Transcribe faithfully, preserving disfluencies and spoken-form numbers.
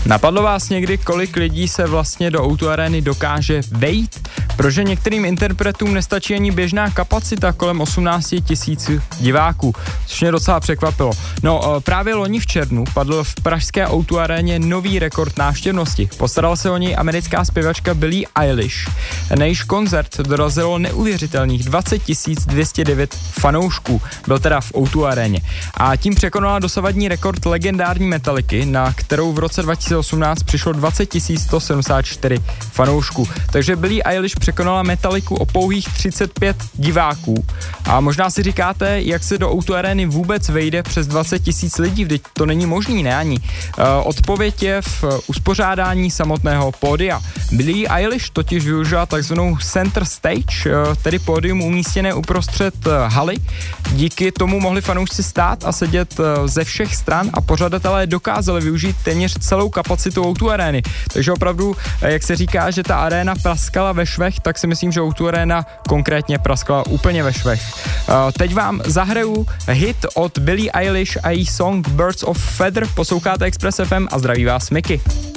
Napadlo vás někdy, kolik lidí se vlastně do ó dvě Areny dokáže vejít? Protože některým interpretům nestačí ani běžná kapacita kolem osmnáct tisíc diváků, což mě docela překvapilo. No právě loni v červnu padl v pražské ó dvě Aréně nový rekord návštěvnosti. Postaral se o něj americká zpěvačka Billie Eilish. Na jejíž koncert dorazilo neuvěřitelných dvacet tisíc dvě stě devět fanoušků. Byl teda v ó dvě Aréně. A tím překonala dosavadní rekord legendární Metallicy, na kterou v roce dva tisíce osmnáct přišlo dvacet tisíc sto sedmdesát čtyři fanoušků. Takže Billie Eilish překonala Metallicu o pouhých třicet pět diváků. A možná si říkáte, jak se do ó dvě Areny vůbec vejde přes dvacet tisíc lidí, vždyť to není možný, ne ani. Uh, odpověď je v uspořádání samotného pódia. Billie Eilish totiž využila takzvanou center stage, uh, tedy pódium umístěné uprostřed uh, haly. Díky tomu mohli fanoušci stát a sedět uh, ze všech stran a pořadatelé dokázali využít téměř celou kapacitu ó dvě Areny. Takže opravdu, uh, jak se říká, že ta aréna praskala ve švech, tak si myslím, že ó dvě Arena konkrétně praskala úplně ve švech. Uh, teď vám zahraju hit od Billie Eilish a její song Birds of Feather. Posloucháte Express ef em a zdraví vás Miky.